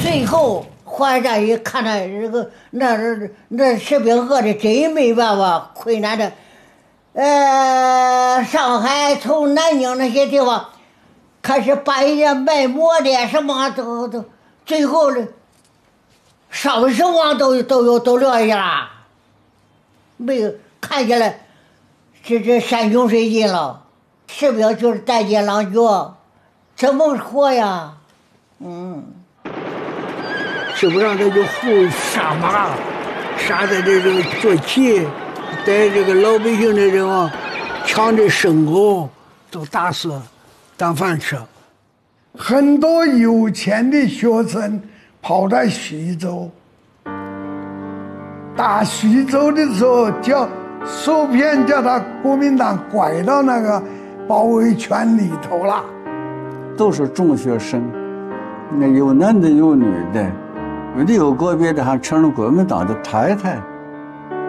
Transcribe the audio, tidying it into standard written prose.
最后黄战一看他这个那士兵饿的真没办法，困难的。上海从南京那些地方开始把一些卖馍的什么都，最后的烧生王都撂下了，没有看起来这山穷水尽了，士兵就是大街狼藉，怎么活呀？ 吃不上他就胡杀马，杀的这个坐骑，带这个老百姓的这个抢的牲口都打死，当饭吃。 很多有钱的学生跑到徐州，打徐州的时候受骗叫他国民党拐到那个包围圈里头了。 都是中学生，那有男的有女的，有的有个别的还成了国民党的太太。